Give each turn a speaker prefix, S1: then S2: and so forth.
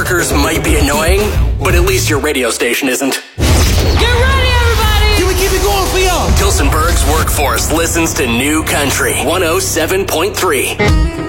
S1: workers might be annoying, but at least your radio station isn't.
S2: Get ready, everybody!
S3: Can we keep it going for y'all?
S1: Tilsonburg's workforce listens to New Country 107.3.